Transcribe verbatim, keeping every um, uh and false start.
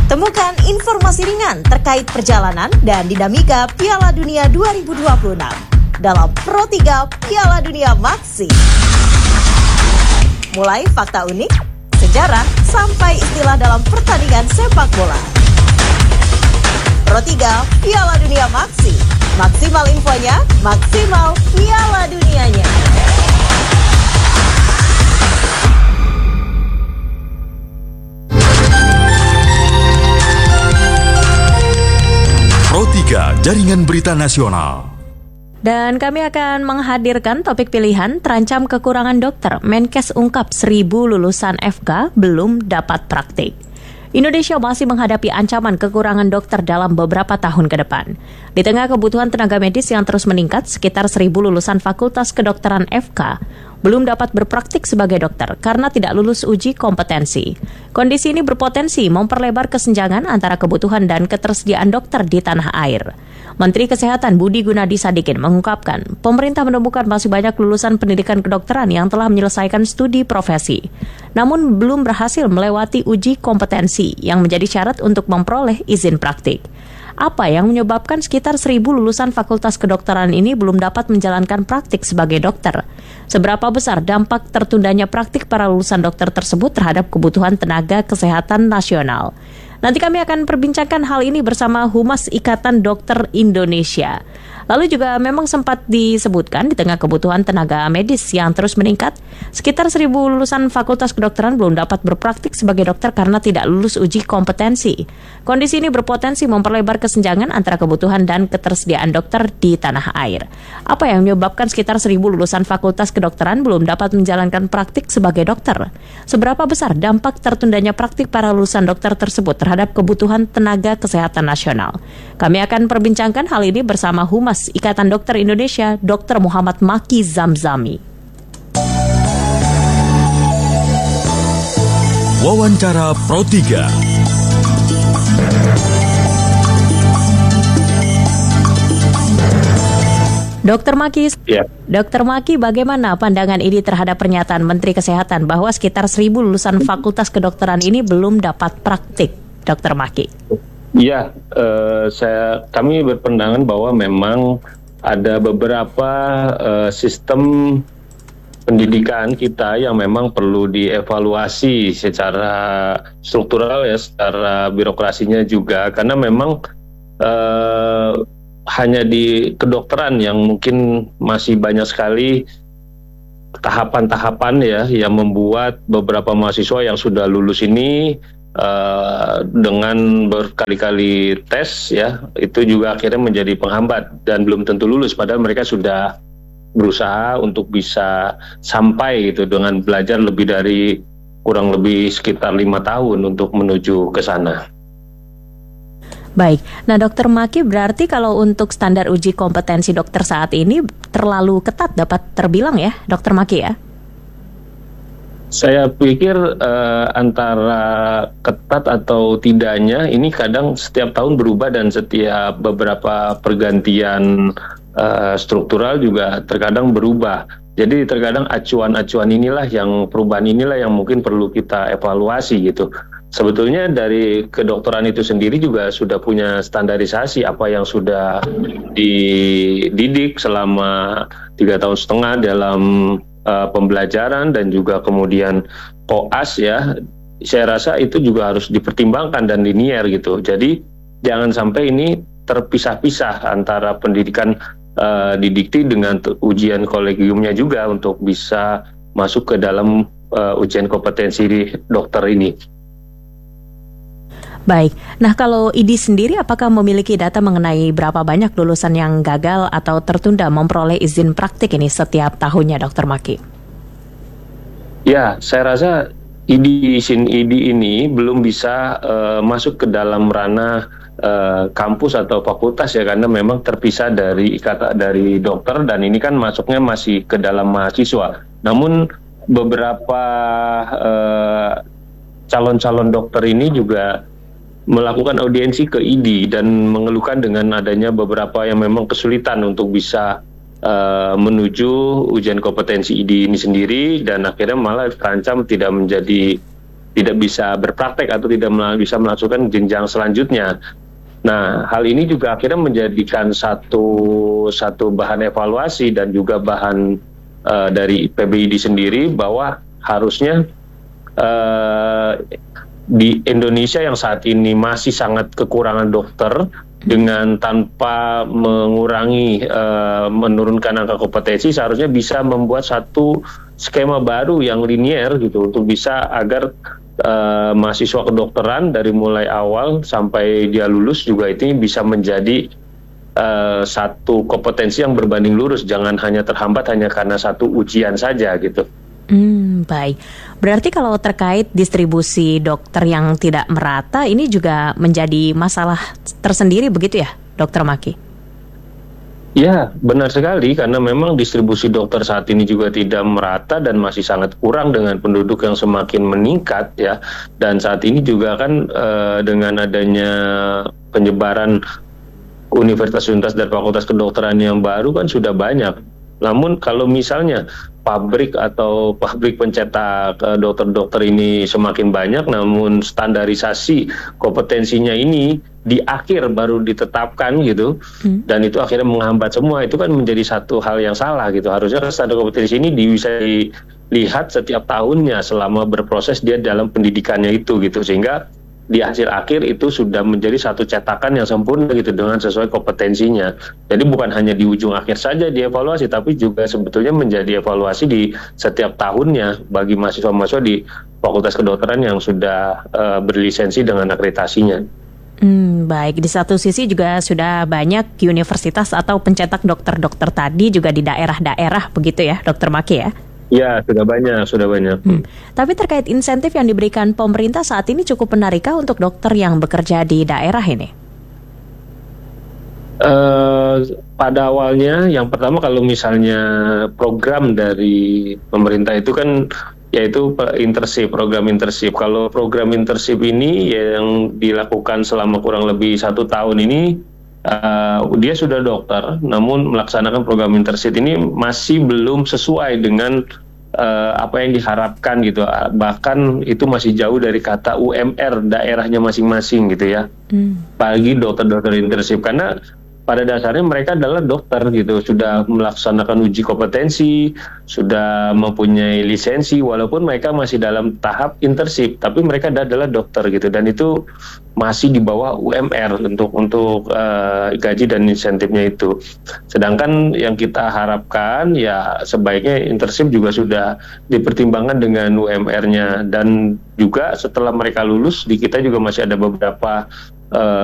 Temukan informasi ringan terkait perjalanan dan dinamika Piala Dunia dua ribu dua puluh enam dalam Pro tiga Piala Dunia Maxi. Mulai fakta unik, sejarah, sampai istilah dalam pertandingan sepak bola. Pro tiga Piala Dunia Maxi. Maksimal infonya, maksimal Piala Dunianya. Pro tiga Jaringan Berita Nasional. Dan kami akan menghadirkan topik pilihan terancam kekurangan dokter. Menkes ungkap seribu lulusan F K belum dapat praktik. Indonesia masih menghadapi ancaman kekurangan dokter dalam beberapa tahun ke depan. Di tengah kebutuhan tenaga medis yang terus meningkat, sekitar seribu lulusan Fakultas Kedokteran F K belum dapat berpraktik sebagai dokter karena tidak lulus uji kompetensi. Kondisi ini berpotensi memperlebar kesenjangan antara kebutuhan dan ketersediaan dokter di tanah air. Menteri Kesehatan Budi Gunadi Sadikin mengungkapkan, pemerintah menemukan masih banyak lulusan pendidikan kedokteran yang telah menyelesaikan studi profesi, namun belum berhasil melewati uji kompetensi yang menjadi syarat untuk memperoleh izin praktik. Apa yang menyebabkan sekitar seribu lulusan Fakultas Kedokteran ini belum dapat menjalankan praktik sebagai dokter? Seberapa besar dampak tertundanya praktik para lulusan dokter tersebut terhadap kebutuhan tenaga kesehatan nasional? Nanti kami akan perbincangkan hal ini bersama Humas Ikatan Dokter Indonesia. Lalu juga memang sempat disebutkan di tengah kebutuhan tenaga medis yang terus meningkat, sekitar seribu lulusan Fakultas Kedokteran belum dapat berpraktik sebagai dokter karena tidak lulus uji kompetensi. Kondisi ini berpotensi memperlebar kesenjangan antara kebutuhan dan ketersediaan dokter di tanah air. Apa yang menyebabkan sekitar seribu lulusan Fakultas Kedokteran belum dapat menjalankan praktik sebagai dokter? Seberapa besar dampak tertundanya praktik para lulusan dokter tersebut terhadap kebutuhan tenaga kesehatan nasional? Kami akan perbincangkan hal ini bersama Humas Ikatan Dokter Indonesia, Dokter Muhammad Maki Zamzami. Wawancara Pro tiga. Dokter Maki, ya. Dokter Maki, bagaimana pandangan ini terhadap pernyataan Menteri Kesehatan bahwa sekitar seribu lulusan Fakultas Kedokteran ini belum dapat praktik, Dokter Maki? Ya, eh, saya kami berpandangan bahwa memang ada beberapa eh, sistem pendidikan kita yang memang perlu dievaluasi secara struktural ya, secara birokrasinya juga, karena memang eh, hanya di kedokteran yang mungkin masih banyak sekali tahapan-tahapan ya yang membuat beberapa mahasiswa yang sudah lulus ini Uh, dengan berkali-kali tes ya, itu juga akhirnya menjadi penghambat dan belum tentu lulus, padahal mereka sudah berusaha untuk bisa sampai gitu dengan belajar lebih dari kurang lebih sekitar lima tahun untuk menuju ke sana. Baik, nah Dokter Maki, berarti kalau untuk standar uji kompetensi dokter saat ini terlalu ketat dapat terbilang ya, Dokter Maki ya? Saya pikir uh, antara ketat atau tidaknya ini kadang setiap tahun berubah dan setiap beberapa pergantian uh, struktural juga terkadang berubah. Jadi terkadang acuan-acuan inilah yang perubahan inilah yang mungkin perlu kita evaluasi gitu. Sebetulnya dari kedokteran itu sendiri juga sudah punya standarisasi apa yang sudah dididik selama tiga tahun setengah dalam Uh, pembelajaran dan juga kemudian koas ya, saya rasa itu juga harus dipertimbangkan dan linear gitu. Jadi jangan sampai ini terpisah-pisah antara pendidikan uh, didikti dengan ujian kolegiumnya juga untuk bisa masuk ke dalam uh, ujian kompetensi dokter ini. Baik, nah kalau I D I sendiri apakah memiliki data mengenai berapa banyak lulusan yang gagal atau tertunda memperoleh izin praktik ini setiap tahunnya, Dokter Maki? Ya, saya rasa I D I, izin I D I ini belum bisa uh, masuk ke dalam ranah uh, kampus atau fakultas ya, karena memang terpisah dari ikatan dari dokter dan ini kan masuknya masih ke dalam mahasiswa. Namun beberapa uh, calon-calon dokter ini juga melakukan audiensi ke I D I dan mengeluhkan dengan adanya beberapa yang memang kesulitan untuk bisa uh, menuju ujian kompetensi I D I ini sendiri, dan akhirnya malah terancam tidak menjadi tidak bisa berpraktek atau tidak mel- bisa melakukan jenjang selanjutnya. Nah, hal ini juga akhirnya menjadikan satu satu bahan evaluasi dan juga bahan uh, dari P B I D sendiri bahwa harusnya uh, di Indonesia yang saat ini masih sangat kekurangan dokter, dengan tanpa mengurangi uh, menurunkan angka kompetensi, seharusnya bisa membuat satu skema baru yang linier gitu untuk bisa agar uh, mahasiswa kedokteran dari mulai awal sampai dia lulus juga itu bisa menjadi uh, satu kompetensi yang berbanding lurus, jangan hanya terhambat hanya karena satu ujian saja gitu. Hmm, baik. Berarti kalau terkait distribusi dokter yang tidak merata, ini juga menjadi masalah tersendiri begitu ya, Dokter Maki? Ya, benar sekali, karena memang distribusi dokter saat ini juga tidak merata dan masih sangat kurang dengan penduduk yang semakin meningkat ya. Dan saat ini juga kan eh, dengan adanya penyebaran universitas-universitas dan fakultas kedokteran yang baru kan sudah banyak. Namun kalau misalnya pabrik atau pabrik pencetak uh, dokter-dokter ini semakin banyak, namun standarisasi kompetensinya ini di akhir baru ditetapkan gitu, hmm. dan itu akhirnya menghambat semua, itu kan menjadi satu hal yang salah gitu. Harusnya standar kompetensi ini bisa dilihat setiap tahunnya selama berproses dia dalam pendidikannya itu gitu, sehingga di hasil akhir itu sudah menjadi satu cetakan yang sempurna gitu dengan sesuai kompetensinya. Jadi bukan hanya di ujung akhir saja dievaluasi, tapi juga sebetulnya menjadi evaluasi di setiap tahunnya bagi mahasiswa-mahasiswa di Fakultas Kedokteran yang sudah uh, berlisensi dengan akreditasinya. Hmm, baik. Di satu sisi juga sudah banyak universitas atau pencetak dokter-dokter tadi juga di daerah-daerah begitu ya, Dokter Maki ya? Ya, sudah banyak, sudah banyak. Hmm. Tapi terkait insentif yang diberikan pemerintah saat ini cukup menarikkah untuk dokter yang bekerja di daerah ini? Uh, pada awalnya, yang pertama kalau misalnya program dari pemerintah itu kan yaitu internship, program internship. Kalau program internship ini yang dilakukan selama kurang lebih satu tahun ini, Uh, dia sudah dokter, namun melaksanakan program internship ini masih belum sesuai dengan uh, apa yang diharapkan gitu. Bahkan itu masih jauh dari kata U M R daerahnya masing-masing gitu ya. Hmm. Bagi dokter-dokter internship, karena pada dasarnya mereka adalah dokter gitu, sudah melaksanakan uji kompetensi, sudah mempunyai lisensi, walaupun mereka masih dalam tahap internship, tapi mereka adalah dokter gitu, dan itu masih di bawah U M R untuk untuk uh, gaji dan insentifnya itu. Sedangkan yang kita harapkan ya sebaiknya internship juga sudah dipertimbangkan dengan U M R-nya, dan juga setelah mereka lulus di kita juga masih ada beberapa Uh,